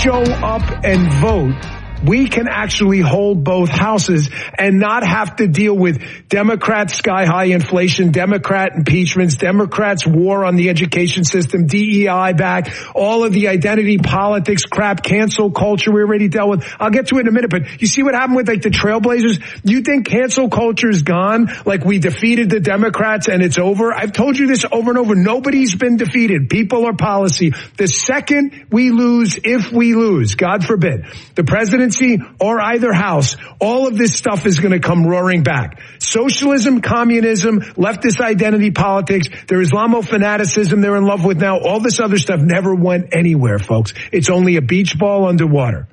show up and vote, we can actually hold both houses and not have to deal with Democrats' sky-high inflation, Democrat impeachments, Democrats' war on the education system, DEI back, all of the identity politics crap, cancel culture we already dealt with. I'll get to it in a minute, but you see what happened with like the Trailblazers? You think cancel culture is gone? Like we defeated the Democrats and it's over? I've told you this over and over. Nobody's been defeated. People are policy. The second we lose, if we lose, God forbid, the presidency or either house, all of this stuff is going to come roaring back. Socialism, communism, leftist identity politics, their Islamo-fanaticism they're in love with now, all this other stuff never went anywhere, folks. It's only a beach ball underwater.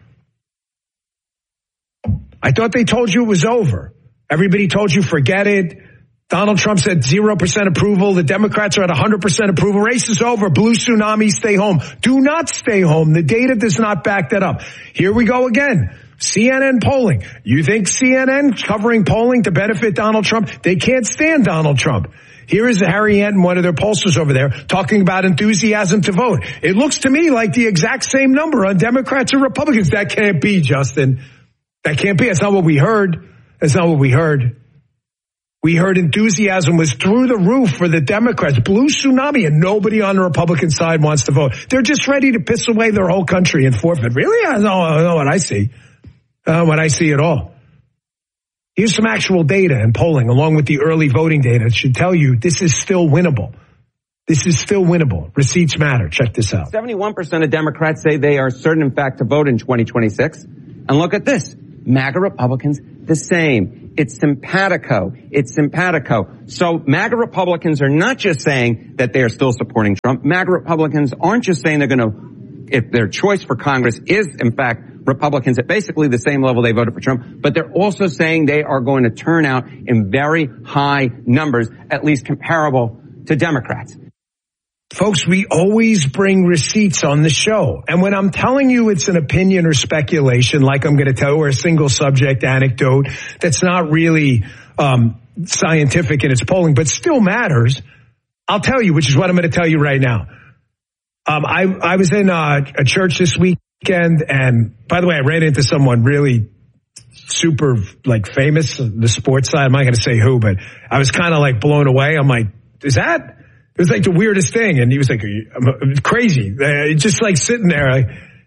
I thought they told you it was over. Everybody told you forget it. Donald Trump said 0% approval. The Democrats are at 100% approval. Race is over. Blue tsunami, stay home. Do not stay home. The data does not back that up. Here we go again. CNN polling. You think CNN covering polling to benefit Donald Trump? They can't stand Donald Trump. Here is Harry Anton, one of their pollsters over there, talking about enthusiasm to vote. It looks to me like the exact same number on Democrats and Republicans. That can't be, Justin. That can't be. That's not what we heard. That's not what we heard. We heard enthusiasm was through the roof for the Democrats. Blue tsunami, and nobody on the Republican side wants to vote. They're just ready to piss away their whole country and forfeit. Really? I know what I see. What I see at all. Here's some actual data and polling along with the early voting data. It should tell you this is still winnable. This is still winnable. Receipts matter. Check this out. 71% of Democrats say they are certain, in fact, to vote in 2026. And look at this. MAGA Republicans, the same. It's simpatico. It's simpatico. So MAGA Republicans are not just saying that they are still supporting Trump. MAGA Republicans aren't just saying they're going to, if their choice for Congress is, in fact, Republicans at basically the same level they voted for Trump, but they're also saying they are going to turn out in very high numbers, at least comparable to Democrats. Folks, we always bring receipts on the show. And when I'm telling you it's an opinion or speculation, like I'm going to tell you, or a single subject anecdote that's not really scientific in its polling, but still matters, I'll tell you, which is what I'm going to tell you right now. I was in a church this weekend, and by the way, I ran into someone really super like famous, the sports side. I'm not going to say who, but I was kind of like blown away. I'm like, is that? It was like the weirdest thing. And he was like, crazy. Just like sitting there. Like,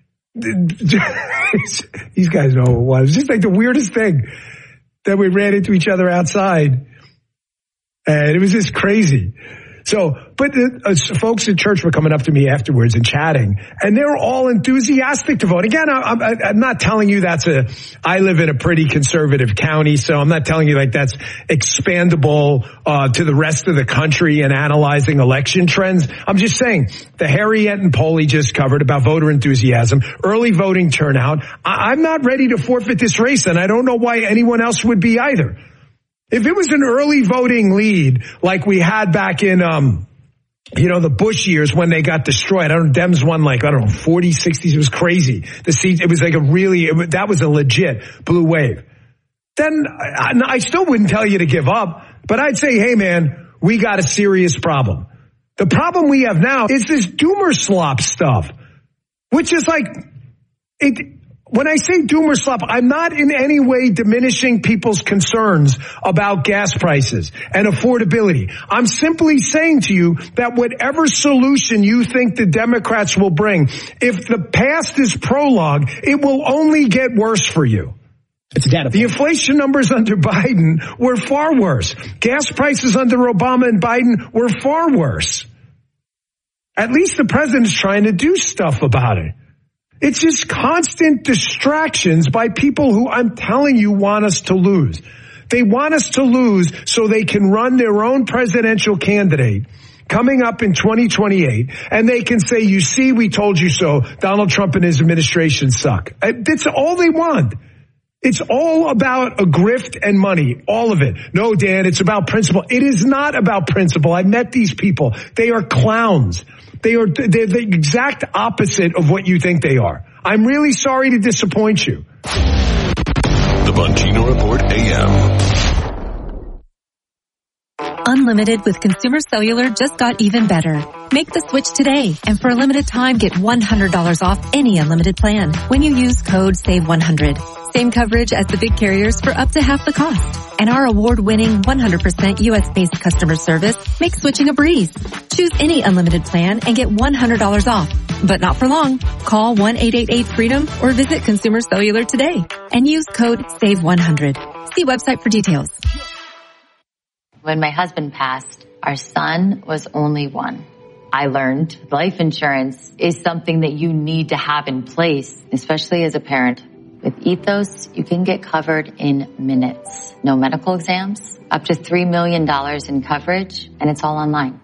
these guys know what it was. Just like the weirdest thing that we ran into each other outside. And it was just crazy. So, but folks at church were coming up to me afterwards and chatting, and they were all enthusiastic to vote. Again, I'm not telling you I live in a pretty conservative county, so I'm not telling you like that's expandable to the rest of the country and analyzing election trends. I'm just saying the Harry Anton poll he just covered about voter enthusiasm, early voting turnout. I'm not ready to forfeit this race, and I don't know why anyone else would be either. If it was an early voting lead like we had back in, the Bush years when they got destroyed, Dems won 40, 60s. It was crazy. The seat, it was like that was a legit blue wave. Then I still wouldn't tell you to give up, but I'd say, hey man, we got a serious problem. The problem we have now is this doomer slop stuff, which is like it. When I say doomer slop, I'm not in any way diminishing people's concerns about gas prices and affordability. I'm simply saying to you that whatever solution you think the Democrats will bring, if the past is prologue, it will only get worse for you. It's a data point. The inflation numbers under Biden were far worse. Gas prices under Obama and Biden were far worse. At least the president's trying to do stuff about it. It's just constant distractions by people who I'm telling you want us to lose. They want us to lose so they can run their own presidential candidate coming up in 2028, and they can say, you see, we told you so. Donald Trump and his administration suck. That's all they want. It's all about a grift and money, all of it. No, Dan, it's about principle. It is not about principle. I met these people. They are clowns. They're the exact opposite of what you think they are. I'm really sorry to disappoint you. The Bongino Report AM. Unlimited with Consumer Cellular just got even better. Make the switch today, and for a limited time, get $100 off any unlimited plan when you use code SAVE100. Same coverage as the big carriers for up to half the cost. And our award-winning 100% U.S.-based customer service makes switching a breeze. Choose any unlimited plan and get $100 off. But not for long. Call 1-888-FREEDOM or visit Consumer Cellular today and use code SAVE100. See website for details. When my husband passed, our son was only one. I learned life insurance is something that you need to have in place, especially as a parent. With Ethos, you can get covered in minutes. No medical exams, up to $3 million in coverage, and it's all online.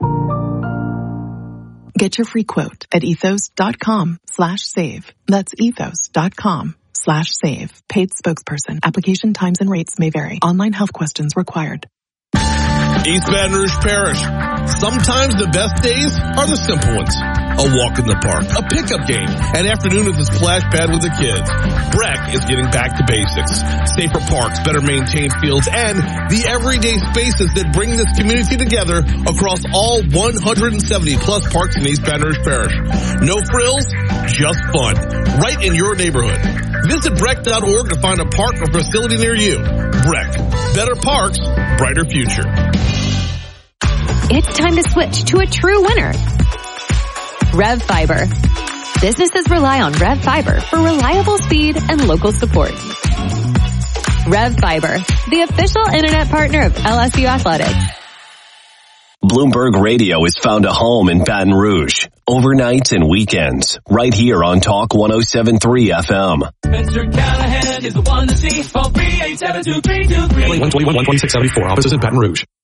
Get your free quote at ethos.com/save. That's ethos.com/save. Paid spokesperson. Application times and rates may vary. Online health questions required. East Baton Rouge Parish. Sometimes the best days are the simple ones. A walk in the park, a pickup game, an afternoon at the splash pad with the kids. Breck is getting back to basics. Safer parks, better maintained fields, and the everyday spaces that bring this community together across all 170 plus parks in East Baton Rouge Parish. No frills, just fun. Right in your neighborhood. Visit Breck.org to find a park or facility near you. Breck. Better parks, brighter future. It's time to switch to a true winner. Rev Fiber. Businesses rely on Rev Fiber for reliable speed and local support. Rev Fiber, the official internet partner of LSU Athletics. Bloomberg Radio has found a home in Baton Rouge. Overnights and weekends. Right here on Talk 107.3 FM. Spencer Callahan is the one to see. Call 387-2323. 121-2674. Offices in Baton Rouge.